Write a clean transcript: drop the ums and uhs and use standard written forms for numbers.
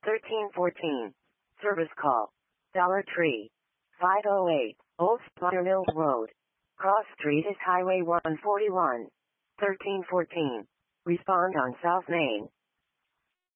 1314. Service call. Dollar Tree. 508. Old Splitter Mills Road. Cross Street is Highway 141. 1314. Respond on South Main.